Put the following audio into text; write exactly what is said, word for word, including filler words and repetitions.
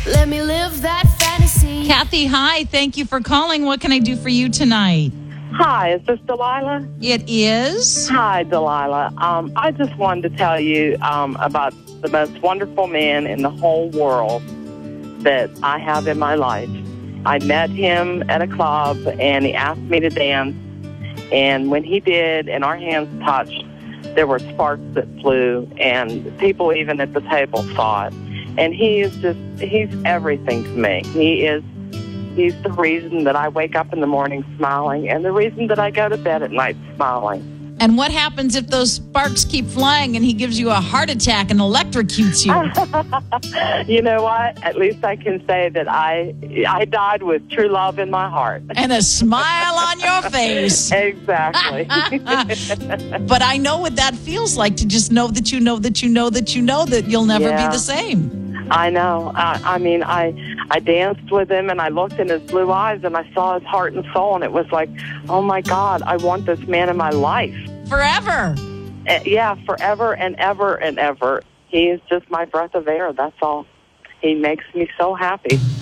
Let me live that fantasy. Kathy, hi. Thank you for calling. What can I do for you tonight? Hi, is this Delilah? It is. Hi, Delilah. Um, I just wanted to tell you um, about the most wonderful man in the whole world that I have in my life. I met him at a club, and he asked me to dance. And when he did, and our hands touched, there were sparks that flew, and people even at the table saw it. And he is just, he's everything to me. He is, he's the reason that I wake up in the morning smiling, and the reason that I go to bed at night smiling. And what happens if those sparks keep flying and he gives you a heart attack and electrocutes you? You know what? At least I can say that I I died with true love in my heart. And a smile on your face. Exactly. But I know what that feels like, to just know that you know that you know that you know that you'll never Yeah. be the same. I know. I, I mean, I I danced with him, and I looked in his blue eyes, and I saw his heart and soul, and it was like, oh, my God, I want this man in my life. Forever. Uh, yeah, forever and ever and ever. He is just my breath of air. That's all. He makes me so happy.